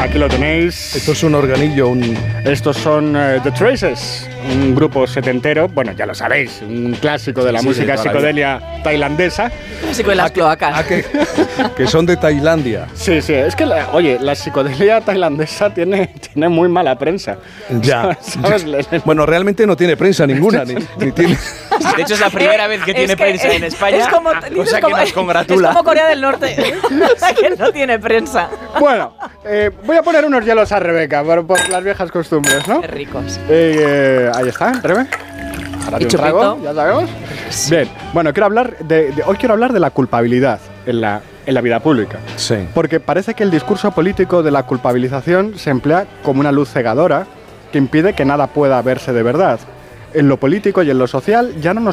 aquí lo tenéis. Esto es un organillo, Estos son The Traces, un grupo setentero, bueno, ya lo sabéis, un clásico de la música psicodelia tailandesa. Clásico de las cloacas. Que son de Tailandia. Sí, es que, la psicodelia tailandesa tiene muy mala prensa. Ya. ¿Sabes? Bueno, realmente no tiene prensa ninguna, ni tiene... De hecho, es la primera vez que tiene prensa en España, es como, cosa que nos congratula. Es como Corea del Norte, que no tiene prensa. Bueno, voy a poner unos hielos a Rebeca por las viejas costumbres, ¿no? Qué ricos. Ahí está, Rebe. Ahora Y un trago, chupito. ya sabemos. Bien, bueno, hoy quiero hablar de la culpabilidad en la vida pública. Sí. Porque parece que el discurso político de la culpabilización se emplea como una luz cegadora que impide que nada pueda verse de verdad. En lo político y en lo social ya no nos